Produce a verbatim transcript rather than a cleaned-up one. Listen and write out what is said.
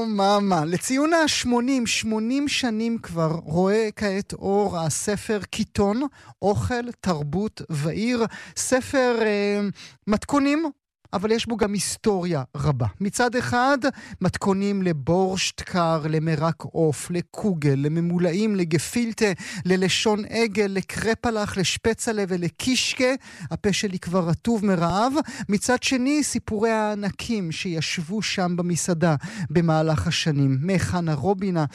מאמה. לציון ה-שמונים, שמונים שנים כבר רואה כעת אור הספר קיטון, אוכל, תרבות ועיר. ספר אה, מתכונים, אבל יש בו גם היסטוריה רבה. מצד אחד, מתכונים לבורשט קר, למרק עוף, לקוגל, לממולאים, לגפילטה, ללשון עגל, לקרפלח, לשפצלה ולקישקה. הפה שלי כבר רטוב מרעב. מצד שני, סיפורי הענקים שישבו שם במסעדה במהלך השנים. מחנה רובינה